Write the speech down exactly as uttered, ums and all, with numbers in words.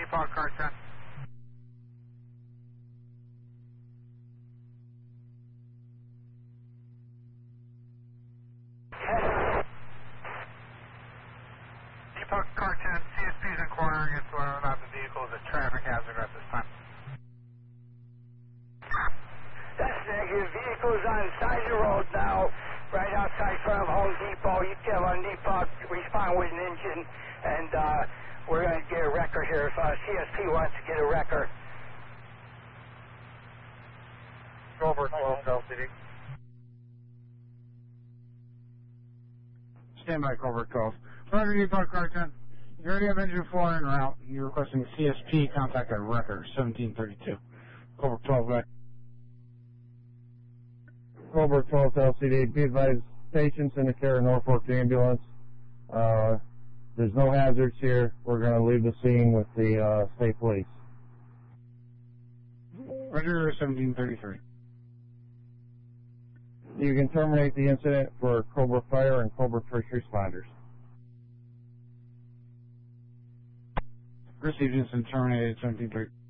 Depot car ten. Depot car ten, C S P is inquiring into whether or not the vehicle is a traffic hazard at this time. That's negative. Vehicle's on the side of the road now, right outside front of Home Depot. You tell Home Depot to respond with an engine, and uh, we're going to get a record here. If uh, C S P wants to get a record. Over twelve L C D. Stand by, Cobra twelve. Roger, Depot car ten. You already have engine floor en route. You're requesting C S P contact at record seventeen thirty-two. Cobra twelve, back. Cobra twelve L C D, be advised, patients in the care of Norfolk ambulance. Uh, there's no hazards here. We're going to leave the scene with the uh, state police. Roger, seventeen thirty-three. You can terminate the incident for Cobra Fire and Cobra First Responders. Received incident terminated seventeen thirty.